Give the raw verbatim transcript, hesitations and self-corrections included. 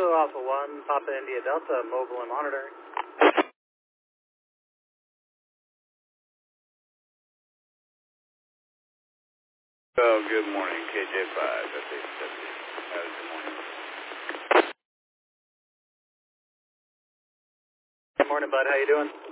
Kilo Alpha one, Papa India Delta, mobile and monitoring. Oh, good morning, K J five, F H W. Uh, good morning. Good morning, bud. How you doing?